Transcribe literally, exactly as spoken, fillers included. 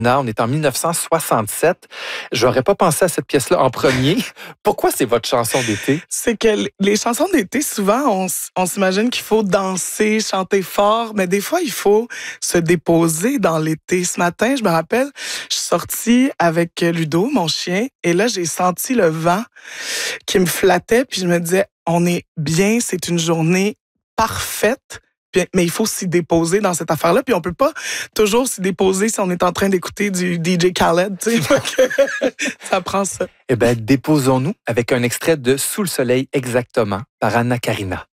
On est en mille neuf cent soixante-sept. J'aurais pas pensé à cette pièce-là en premier. Pourquoi c'est votre chanson d'été? C'est que les chansons d'été, souvent, on, on s'imagine qu'il faut danser, chanter fort, mais des fois, il faut se déposer dans l'été. Ce matin, je me rappelle, je suis sortie avec Ludo, mon chien, et là, j'ai senti le vent qui me flattait, puis je me disais, on est bien, c'est une journée parfaite. Mais il faut s'y déposer dans cette affaire-là. Puis on peut pas toujours s'y déposer si on est en train d'écouter du D J Khaled. Tu sais, ça prend ça. Eh bien, déposons-nous avec un extrait de Sous le soleil exactement par Anna Karina.